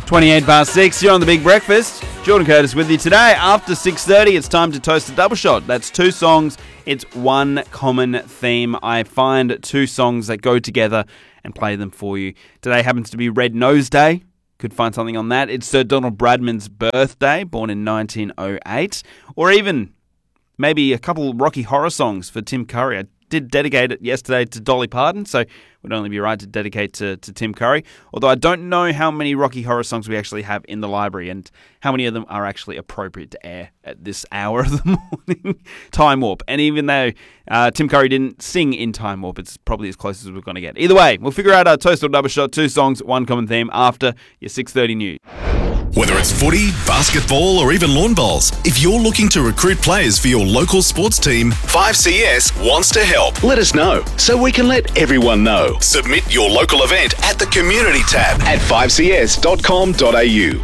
28 past 6, you're on the Big Breakfast. Jordan Curtis with you today. After 6:30, it's time to toast a double shot. That's two songs. It's one common theme. I find two songs that go together and play them for you. Today happens to be Red Nose Day. Could find something on that. It's Sir Donald Bradman's birthday, born in 1908. Or even maybe a couple Rocky Horror songs for Tim Curry. I did dedicate it yesterday to Dolly Parton, so it would only be right to dedicate to Tim Curry. Although I don't know how many Rocky Horror songs we actually have in the library and how many of them are actually appropriate to air at this hour of the morning. Time Warp. And even though Tim Curry didn't sing in Time Warp, it's probably as close as we're going to get. Either way, we'll figure out our toast or double shot, two songs, one common theme after your 6:30 news. Whether it's footy, basketball or even lawn bowls, if you're looking to recruit players for your local sports team, 5CS wants to help. Let us know so we can let everyone know. Submit your local event at the Community tab At 5cs.com.au.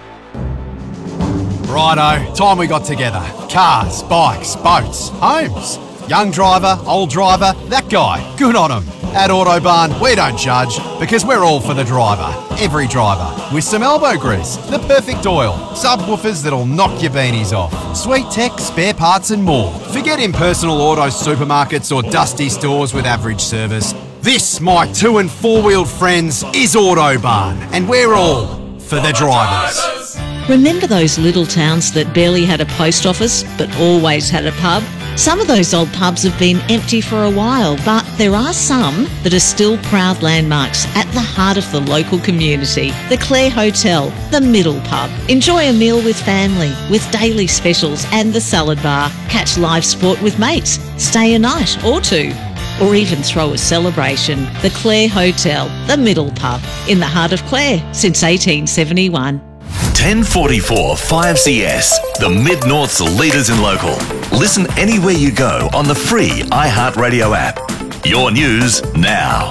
Righto, time we got together. Cars, bikes, boats, homes. Young driver, old driver, that guy, good on him. At Autobarn, we don't judge because we're all for the driver. Every driver. With some elbow grease, the perfect oil, subwoofers that'll knock your beanies off, sweet tech, spare parts and more. Forget impersonal auto supermarkets or dusty stores with average service. This, my 2- and 4-wheeled friends, is Autobarn, and we're all for the drivers. Remember those little towns that barely had a post office but always had a pub? Some of those old pubs have been empty for a while, but there are some that are still proud landmarks at the heart of the local community. The Clare Hotel, the Middle Pub. Enjoy a meal with family, with daily specials and the salad bar. Catch live sport with mates. Stay a night or two. Or even throw a celebration. The Clare Hotel, the Middle Pub, in the heart of Clare since 1871. 1044 5CS, the Mid-North's leaders in local. Listen anywhere you go on the free iHeartRadio app. Your news now.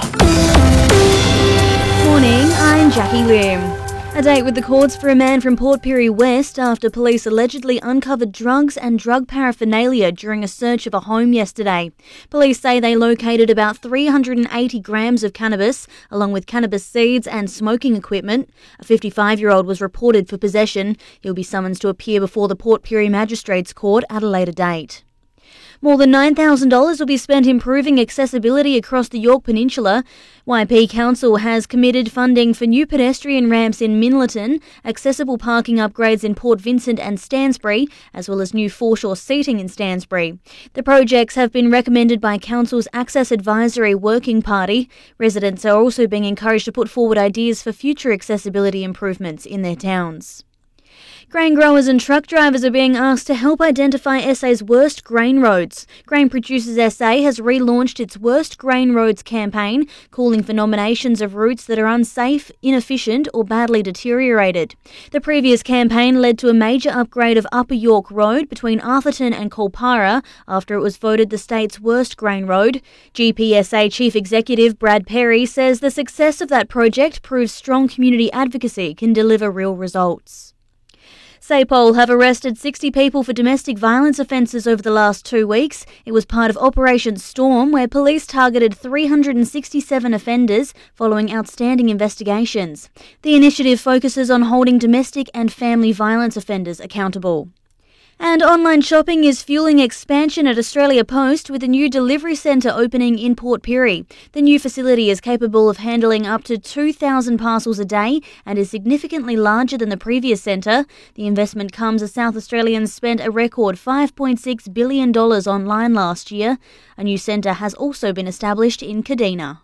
Morning, I'm Jackie Lim. A date with the courts for a man from Port Pirie West after police allegedly uncovered drugs and drug paraphernalia during a search of a home yesterday. Police say they located about 380 grams of cannabis, along with cannabis seeds and smoking equipment. A 55-year-old was reported for possession. He'll be summoned to appear before the Port Pirie Magistrates Court at a later date. More than $9,000 will be spent improving accessibility across the Yorke Peninsula. YP Council has committed funding for new pedestrian ramps in Minlaton, accessible parking upgrades in Port Vincent and Stansbury, as well as new foreshore seating in Stansbury. The projects have been recommended by Council's Access Advisory Working Party. Residents are also being encouraged to put forward ideas for future accessibility improvements in their towns. Grain growers and truck drivers are being asked to help identify SA's worst grain roads. Grain Producers SA has relaunched its Worst Grain Roads campaign, calling for nominations of routes that are unsafe, inefficient or badly deteriorated. The previous campaign led to a major upgrade of Upper York Road between Arthurton and Kolpara after it was voted the state's worst grain road. GPSA Chief Executive Brad Perry says the success of that project proves strong community advocacy can deliver real results. SAPOL have arrested 60 people for domestic violence offences over the last 2 weeks. It was part of Operation Storm, where police targeted 367 offenders following outstanding investigations. The initiative focuses on holding domestic and family violence offenders accountable. And online shopping is fueling expansion at Australia Post with a new delivery centre opening in Port Pirie. The new facility is capable of handling up to 2,000 parcels a day and is significantly larger than the previous centre. The investment comes as South Australians spent a record $5.6 billion online last year. A new centre has also been established in Kadina.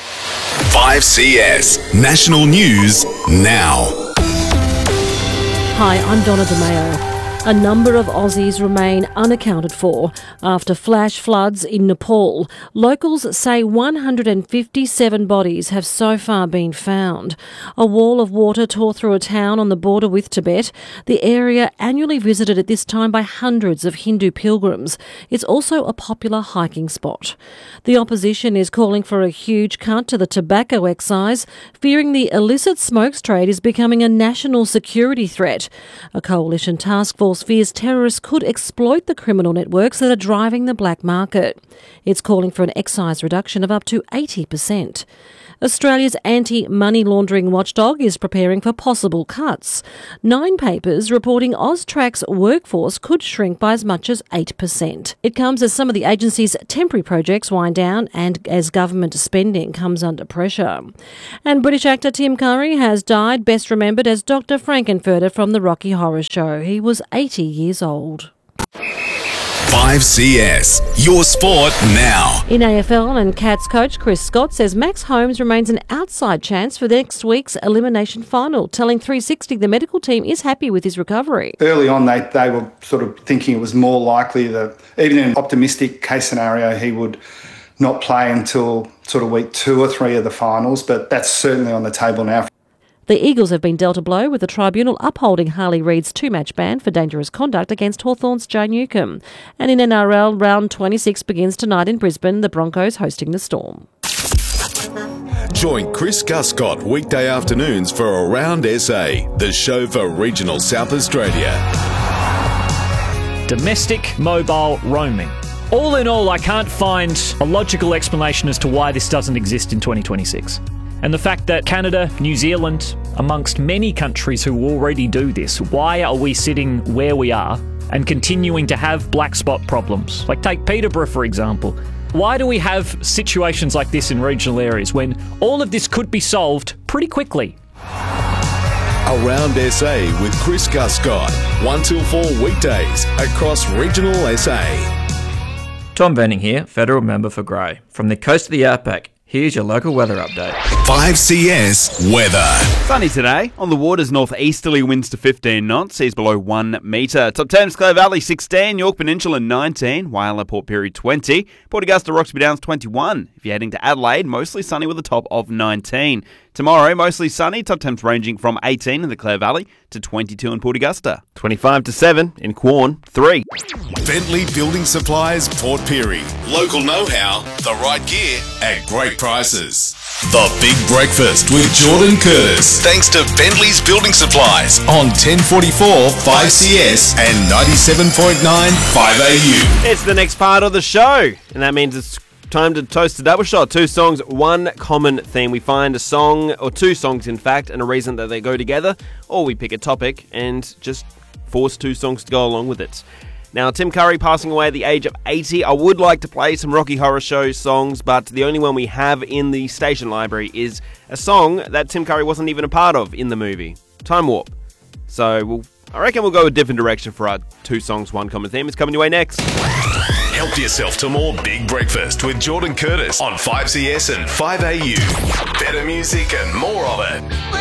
5CS, national news now. Hi, I'm Donna DeMeo. A number of Aussies remain unaccounted for after flash floods in Nepal. Locals say 157 bodies have so far been found. A wall of water tore through a town on the border with Tibet. The area annually visited at this time by hundreds of Hindu pilgrims. It's also a popular hiking spot. The opposition is calling for a huge cut to the tobacco excise, fearing the illicit smokes trade is becoming a national security threat. A coalition task force Force fears terrorists could exploit the criminal networks that are driving the black market. It's calling for an excise reduction of up to 80%. Australia's anti-money laundering watchdog is preparing for possible cuts. Nine papers reporting Austrac's workforce could shrink by as much as 8%. It comes as some of the agency's temporary projects wind down and as government spending comes under pressure. And British actor Tim Curry has died, best remembered as Dr. Frankenfurter from the Rocky Horror Show. He was 80 years old. 5CS, your sport now. In AFL, and Cats coach Chris Scott says Max Holmes remains an outside chance for next week's elimination final, telling 360 the medical team is happy with his recovery. Early on, they were sort of thinking it was more likely that, even in an optimistic case scenario, he would not play until sort of week 2 or 3 of the finals, but that's certainly on the table now. The Eagles have been dealt a blow with the tribunal upholding Harley Reid's 2-match ban for dangerous conduct against Hawthorn's Joe Newcombe. And in NRL, round 26 begins tonight in Brisbane, the Broncos hosting the Storm. Join Chris Guscott weekday afternoons for Around SA, the show for regional South Australia. Domestic mobile roaming. All in all, I can't find a logical explanation as to why this doesn't exist in 2026. And the fact that Canada, New Zealand, amongst many countries who already do this, why are we sitting where we are and continuing to have black spot problems? Like take Peterborough, for example. Why do we have situations like this in regional areas when all of this could be solved pretty quickly? Around SA with Chris Guscott, 1 till 4 weekdays across regional SA. Tom Benning here, Federal Member for Grey. From the coast of the Outback, here's your local weather update. 5CS weather. Sunny today. On the waters, northeasterly winds to 15 knots, seas below 1 metre. Top 10, Clare Valley 16, York Peninsula 19, Whyalla, Port Pirie 20, Port Augusta, Roxby Downs 21. If you're heading to Adelaide, mostly sunny with a top of 19. Tomorrow, mostly sunny, top temps ranging from 18 in the Clare Valley to 22 in Port Augusta. 25 to 7 in Quorn, 3. Bentley Building Supplies, Port Pirie. Local know-how, the right gear at great prices. The Big Breakfast with Jordan Curtis. Thanks to Bentley's Building Supplies on 1044 5CS and 97.9 5AU. It's the next part of the show, and that means it's time to toast a double shot. 2 songs, one common theme. We find a song, or 2 songs in fact, and a reason that they go together, or we pick a topic and just force 2 songs to go along with it. Now, Tim Curry passing away at the age of 80. I would like to play some Rocky Horror Show songs, but the only one we have in the station library is a song that Tim Curry wasn't even a part of in the movie, Time Warp. So I reckon we'll go a different direction for our 2 songs, one common theme. It's coming your way next. Help yourself to more Big Breakfast with Jordan Curtis on 5CS and 5AU. Better music and more of it.